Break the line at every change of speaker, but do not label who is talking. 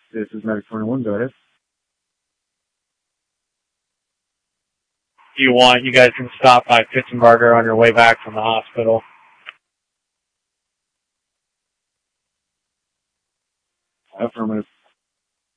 This is Medic 21, go ahead.
If you want, you guys can stop by Pittsburgh on your way back from the hospital.
Affirmative.